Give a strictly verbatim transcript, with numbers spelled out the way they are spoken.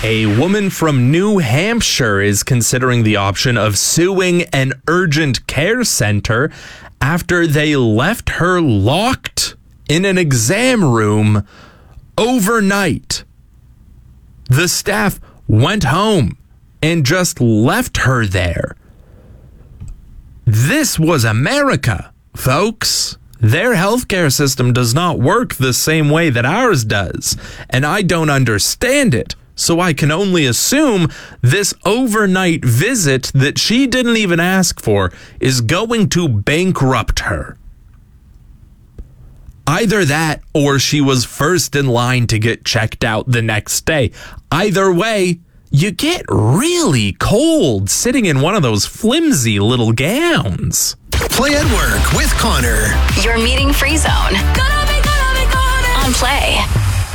A woman from New Hampshire is considering the option of suing an urgent care center after they left her locked in an exam room overnight. The staff went home and just left her there. This was America, folks. Their healthcare system does not work the same way that ours does, and I don't understand it. So I can only assume this overnight visit that she didn't even ask for is going to bankrupt her. Either that or she was first in line to get checked out the next day. Either way, you get really cold sitting in one of those flimsy little gowns. Play at Work with Connor. Your meeting free zone. Gonna be, gonna be, gonna be. On Play.